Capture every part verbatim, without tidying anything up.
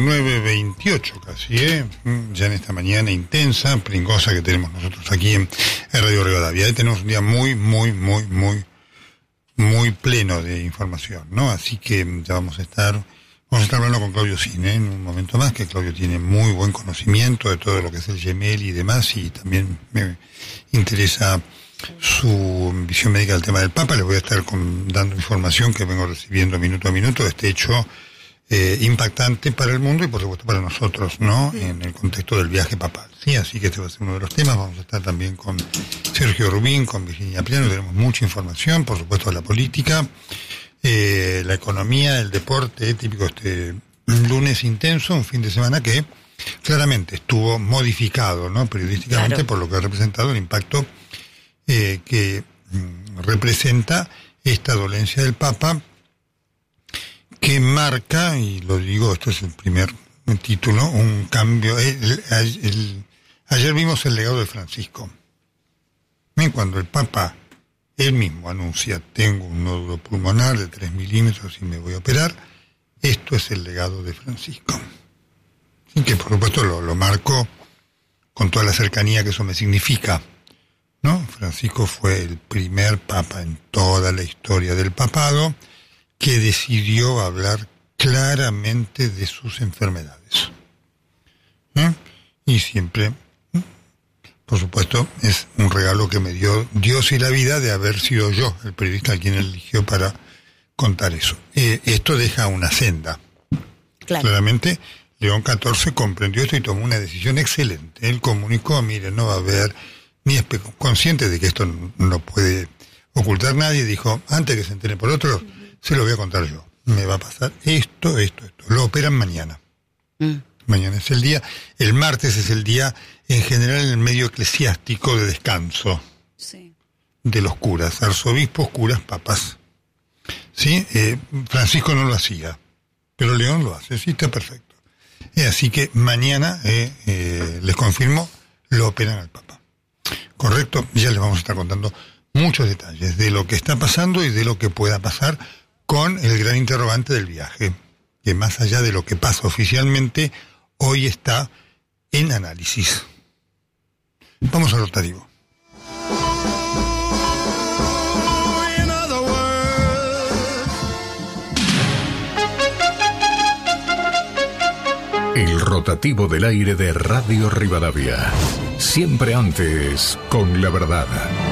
nueve veintiocho casi, ¿eh? Ya en esta mañana intensa, pringosa que tenemos nosotros aquí en Radio Rivadavia. Ahí tenemos un día muy, muy, muy, muy, muy pleno de información, ¿no? Así que ya vamos a estar, vamos a estar hablando con Claudio Cine, ¿eh? En un momento más, que Claudio tiene muy buen conocimiento de todo lo que es el Gemelli y demás, y también me interesa su visión médica del tema del Papa. Les voy a estar con, dando información que vengo recibiendo minuto a minuto de este hecho eh, impactante para el mundo y por supuesto para nosotros, ¿no? Sí. En el contexto del viaje papal, ¿sí? Así que este va a ser uno de los temas. Vamos a estar también con Sergio Rubín, con Virginia Pliano. Tenemos mucha información, por supuesto, de la política, eh, la economía, el deporte, típico este lunes intenso, un fin de semana que claramente estuvo modificado, ¿no? Periodísticamente, claro, por lo que ha representado el impacto eh, que mm, representa esta dolencia del Papa, que marca, y lo digo, esto es el primer título, un cambio. El, el, el, ayer vimos el legado de Francisco. Cuando el Papa, él mismo anuncia, tengo un nódulo pulmonar de tres milímetros y me voy a operar, esto es el legado de Francisco. Y que por supuesto lo, lo marco con toda la cercanía que eso me significa, ¿no? Francisco fue el primer Papa en toda la historia del papado que decidió hablar claramente de sus enfermedades. ¿Eh? Y siempre, ¿eh? por supuesto, es un regalo que me dio Dios y la vida de haber sido yo el periodista a quien eligió para contar eso. Eh, esto deja una senda. Claro. Claramente, León catorce comprendió esto y tomó una decisión excelente. Él comunicó, mire, no va a haber, ni es consciente de que esto no, no puede ocultar nadie, dijo, antes que se entere por otros, se lo voy a contar yo. Me va a pasar esto, esto, esto. Lo operan mañana. Mm. Mañana es el día. El martes es el día, en general, en el medio eclesiástico de descanso. Sí. De los curas, arzobispos, curas, papas. ¿Sí? Eh, Francisco no lo hacía, pero León lo hace. Sí, está perfecto. Eh, así que mañana, eh, eh, les confirmo, lo operan al Papa. ¿Correcto? Ya les vamos a estar contando muchos detalles de lo que está pasando y de lo que pueda pasar con el gran interrogante del viaje, que más allá de lo que pasa oficialmente, hoy está en análisis. Vamos al rotativo. El rotativo del aire de Radio Rivadavia. Siempre antes, con la verdad.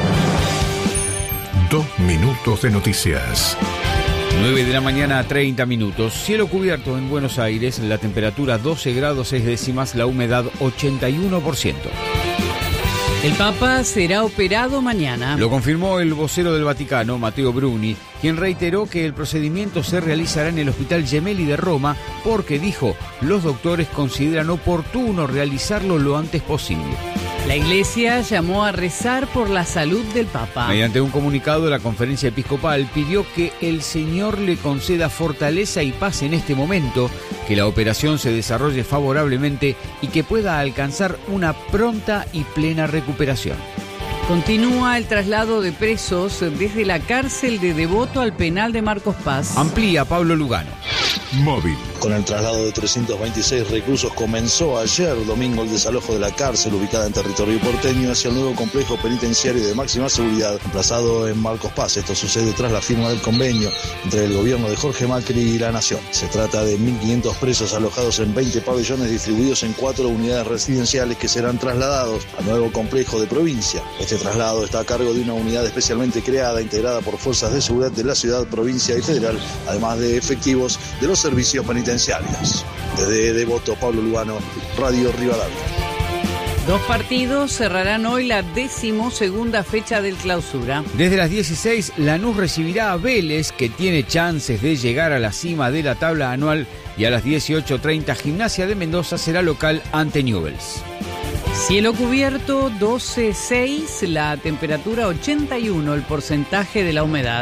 Dos minutos de noticias. nueve de la mañana, treinta minutos. Cielo cubierto en Buenos Aires, la temperatura doce grados seis décimas, la humedad ochenta y uno por ciento. El Papa será operado mañana. Lo confirmó el vocero del Vaticano, Matteo Bruni, quien reiteró que el procedimiento se realizará en el Hospital Gemelli de Roma porque, dijo, los doctores consideran oportuno realizarlo lo antes posible. La Iglesia llamó a rezar por la salud del Papa. Mediante un comunicado, la Conferencia Episcopal pidió que el Señor le conceda fortaleza y paz en este momento, que la operación se desarrolle favorablemente y que pueda alcanzar una pronta y plena recuperación. Continúa el traslado de presos desde la cárcel de Devoto al penal de Marcos Paz. Amplía Pablo Lugano. Móvil. Con el traslado de trescientos veintiséis reclusos comenzó ayer domingo el desalojo de la cárcel ubicada en territorio porteño hacia el nuevo complejo penitenciario de máxima seguridad emplazado en Marcos Paz. Esto sucede tras la firma del convenio entre el gobierno de Jorge Macri y la Nación. Se trata de mil quinientos presos alojados en veinte pabellones distribuidos en cuatro unidades residenciales que serán trasladados al nuevo complejo de provincia. Este traslado está a cargo de una unidad especialmente creada, integrada por fuerzas de seguridad de la ciudad, provincia y federal, además de efectivos de los servicios penitenciarios. Desde Devoto, Pablo Lugano, Radio Rivadavia. Dos partidos cerrarán hoy la decimosegunda fecha del clausura. Desde las dieciséis, Lanús recibirá a Vélez, que tiene chances de llegar a la cima de la tabla anual, y a las dieciocho treinta, Gimnasia de Mendoza será local ante Newell's. Cielo cubierto, doce seis, la temperatura ochenta y uno, el porcentaje de la humedad.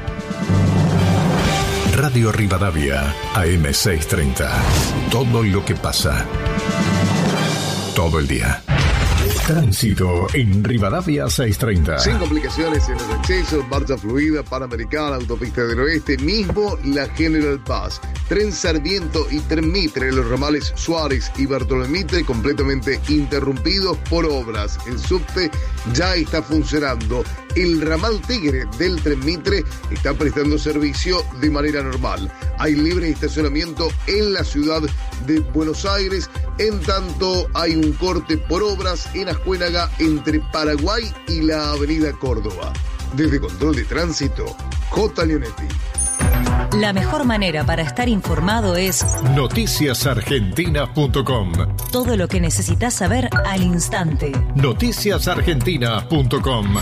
Radio Rivadavia, A M seiscientos treinta. Todo lo que pasa. Todo el día. Tránsito en Rivadavia seiscientos treinta. Sin complicaciones en los accesos, marcha fluida, Panamericana, Autopista del Oeste, mismo la General Paz. Tren Sarmiento y Tren Mitre, los ramales Suárez y Bartolomé Mitre completamente interrumpidos por obras. El subte ya está funcionando. El ramal Tigre del Tren Mitre está prestando servicio de manera normal. Hay libre estacionamiento en la ciudad de Buenos Aires, en tanto hay un corte por obras en Ascuénaga entre Paraguay y la avenida Córdoba. Desde Control de Tránsito, J. Leonetti. La mejor manera para estar informado es noticias argentinas punto com. Todo lo que necesitas saber al instante. noticias argentinas punto com.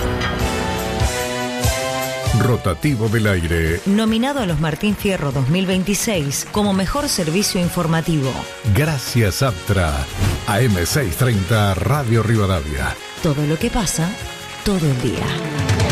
Rotativo del aire. Nominado a los Martín Fierro dos mil veintiséis como mejor servicio informativo. Gracias Aptra. A M seiscientos treinta Radio Rivadavia. Todo lo que pasa, todo el día.